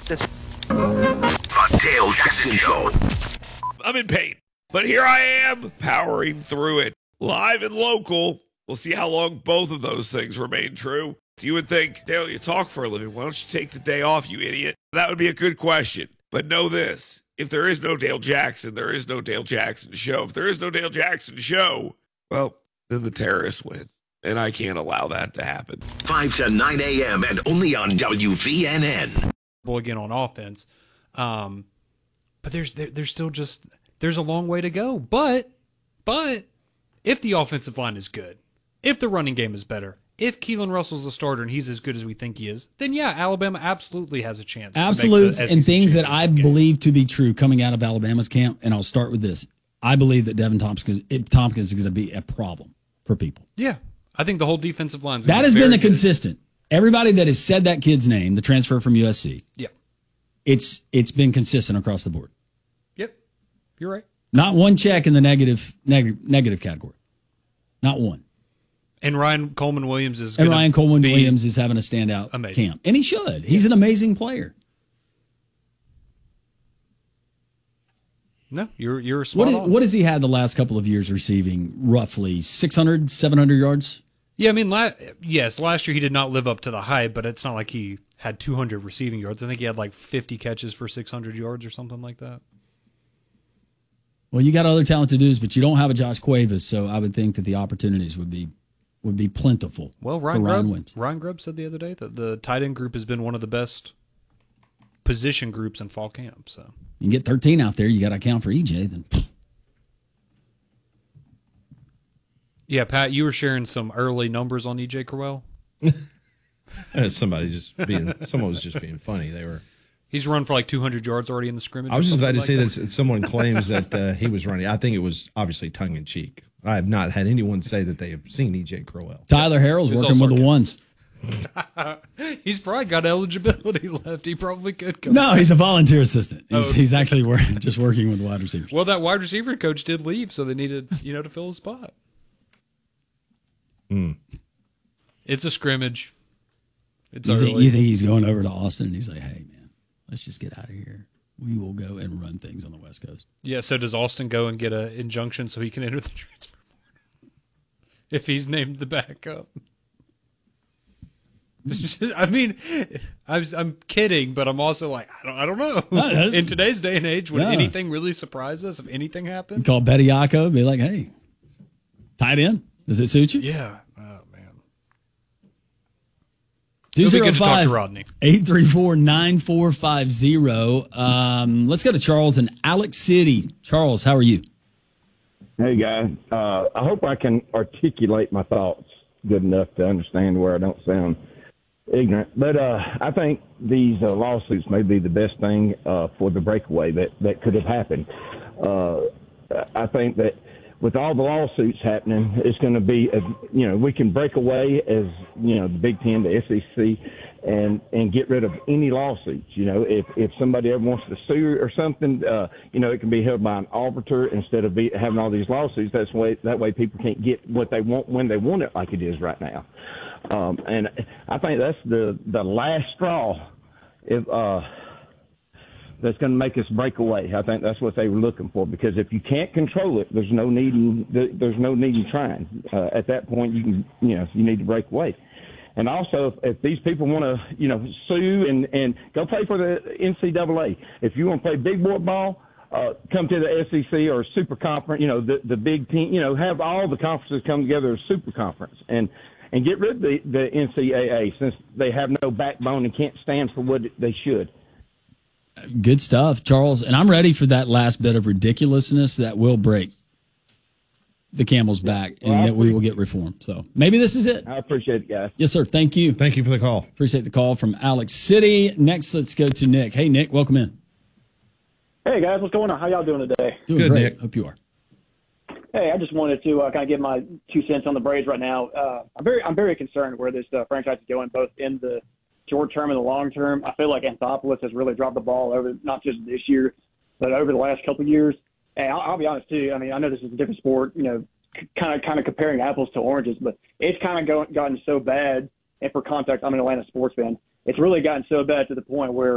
this. The Dale Jackson Show. I'm in pain, but here I am powering through it. Live and local. We'll see how long both of those things remain true. You would think, Dale, you talk for a living. Why don't you take the day off, you idiot? That would be a good question. But know this. If there is no Dale Jackson, there is no Dale Jackson Show. If there is no Dale Jackson Show, well, then the terrorists win. And I can't allow that to happen. 5 to 9 a.m. and only on WVNN. Again on offense. But there's still just, there's a long way to go. But if the offensive line is good, if the running game is better, if Keelan Russell's a starter and he's as good as we think he is, then yeah, Alabama absolutely has a chance. Absolutes and things that I believe to be true coming out of Alabama's camp, and I'll start with this. I believe that Devin Tompkins is going to be a problem for people. Yeah. I think the whole defensive line is that has been the consistent. Everybody that has said that kid's name, the transfer from USC, yeah, it's been consistent across the board. Yep, you're right. Not one check in the negative category. Not one. And Ryan Coleman Williams is having a standout camp, and he should. He's an amazing player. No, you're spot on. What has he had the last couple of years receiving? Roughly 600, 700 yards? Yeah, I mean, last year he did not live up to the hype, but it's not like he had 200 receiving yards. I think he had like 50 catches for 600 yards or something like that. Well, you got other talented dudes, but you don't have a Josh Cuevas, so I would think that the opportunities would be plentiful. Well, Ryan Grubb said the other day that the tight end group has been one of the best position groups in fall camp. So you can get 13 out there. You got to account for EJ. Then, yeah, Pat, you were sharing some early numbers on EJ Crowell. Someone was just being funny. He's run for like 200 yards already in the scrimmage. I was just about to say that someone claims that he was running. I think it was obviously tongue in cheek. I have not had anyone say that they have seen EJ Crowell. Tyler Harrell's working with the ones. He's probably got eligibility left. He probably could come. No, he's a volunteer assistant. He's actually just working with wide receivers. Well, that wide receiver coach did leave, so they needed to fill a spot. It's a scrimmage. You think he's going over to Austin and he's like, hey, man, let's just get out of here. We will go and run things on the West Coast. Yeah, so does Austin go and get an injunction so he can enter the transfer portal if he's named the backup? I mean, I'm kidding, but I'm also like, I don't know. In today's day and age, would anything really surprise us if anything happened? Call Betty Yako, be like, hey, tight end, does it suit you? Yeah. Oh, man. 205-834-9450. Let's go to Charles in Alex City. Charles, how are you? Hey, guys. I hope I can articulate my thoughts good enough to understand where I don't sound ignorant. But I think these lawsuits may be the best thing for the breakaway that could have happened. I think that with all the lawsuits happening, it's going to be, we can break away as, the Big Ten, the SEC, and get rid of any lawsuits. If somebody ever wants to sue or something, it can be held by an arbiter instead of having all these lawsuits. That way people can't get what they want when they want it like it is right now. And I think that's the last straw that's going to make us break away. I think that's what they were looking for, because if you can't control it, there's no need in trying. At that point, you need to break away. And also, if these people want to, sue and go play for the NCAA, if you want to play big boy ball, come to the SEC or Super Conference, the Big Ten, have all the conferences come together as Super Conference and get rid of the NCAA, since they have no backbone and can't stand for what they should. Good stuff, Charles. And I'm ready for that last bit of ridiculousness that will break the camel's back and that we will get reform. So maybe this is it. I appreciate it, guys. Yes, sir. Thank you. Thank you for the call. Appreciate the call from Alex City. Next, let's go to Nick. Hey, Nick, welcome in. Hey, guys. What's going on? How y'all doing today? Doing good, great. Nick. Hope you are. Hey, I just wanted to kind of give my 2 cents on the Braves right now. I'm very concerned where this franchise is going, both in the short term and the long term. I feel like Anthopoulos has really dropped the ball over not just this year, but over the last couple of years. And I'll be honest too. I mean, I know this is a different sport, kind of comparing apples to oranges, but it's kind of gotten so bad. And for context, I'm an Atlanta sports fan. It's really gotten so bad to the point where